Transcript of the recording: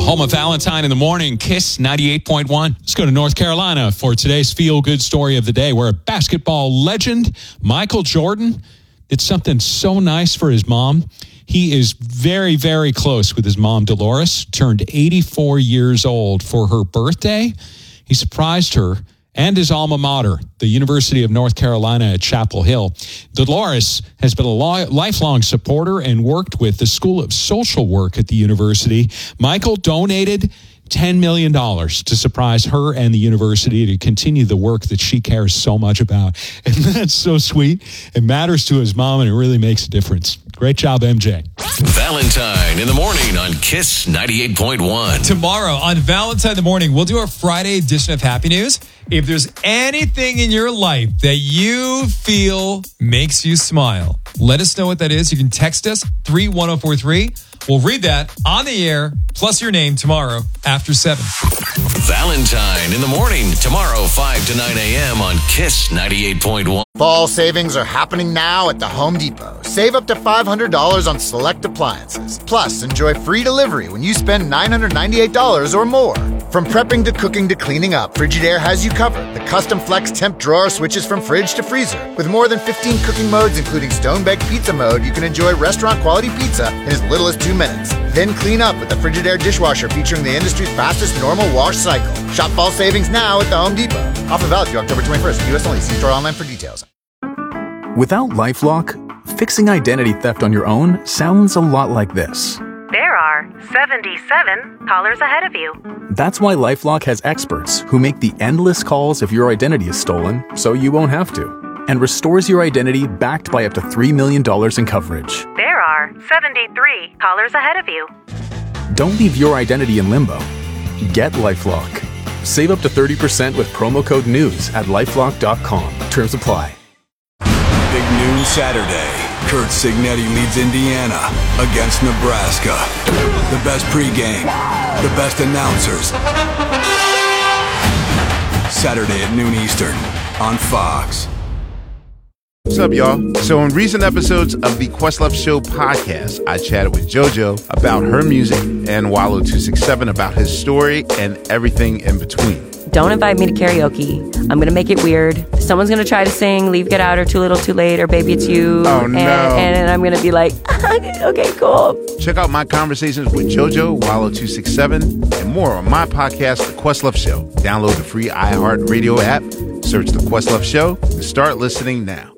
Home of Valentine in the morning, Kiss 98.1. Let's go to North Carolina for today's feel-good story of the day, where a basketball legend, Michael Jordan, did something so nice for his mom. He is very, very close with his mom, Dolores, turned 84 years old for her birthday. He surprised her and his alma mater, the University of North Carolina at Chapel Hill. Dolores has been a lifelong supporter and worked with the School of Social Work at the university. Michael donated $10 million to surprise her and the university to continue the work that she cares so much about. And that's so sweet. It matters to his mom, and it really makes a difference. Great job, MJ. Valentine in the morning on Kiss 98.1. Tomorrow on Valentine in the morning, we'll do our Friday edition of Happy News. If there's anything in your life that you feel makes you smile, let us know what that is. You can text us 31043. We'll read that on the air, plus your name tomorrow after 7. Valentine in the morning, tomorrow 5 to 9 a.m. on Kiss 98.1. Fall savings are happening now at the Home Depot. Save up to $500 on select appliances. Plus, enjoy free delivery when you spend $998 or more. From prepping to cooking to cleaning up, Frigidaire has you covered. The custom flex temp drawer switches from fridge to freezer. With more than 15 cooking modes, including stone-baked pizza mode, you can enjoy restaurant-quality pizza in as little as 2 minutes. Then clean up with the Frigidaire dishwasher featuring the industry's fastest normal wash cycle. Shop fall savings now at the Home Depot. Offer valid through October 21st. U.S. only. See store online for details. Without LifeLock, fixing identity theft on your own sounds a lot like this. There are 77 callers ahead of you. That's why LifeLock has experts who make the endless calls if your identity is stolen, so you won't have to, and restores your identity backed by up to $3 million in coverage. There are 73 callers ahead of you. Don't leave your identity in limbo. Get LifeLock. Save up to 30% with promo code NEWS at LifeLock.com. Terms apply. Big news Saturday. Kurt Signetti leads Indiana against Nebraska. The best pregame, the best announcers. Saturday at noon Eastern on Fox. What's up, y'all? So in recent episodes of the Questlove Show podcast, I chatted with JoJo about her music and Wallow267 about his story and everything in between. Don't invite me to karaoke. I'm going to make it weird. Someone's going to try to sing Leave, Get Out, or Too Little, Too Late, or Baby It's You. Oh, no. And I'm going to be like, okay, cool. Check out my conversations with JoJo, Wallow267, and more on my podcast, The Questlove Show. Download the free iHeartRadio app, search The Questlove Show, and start listening now.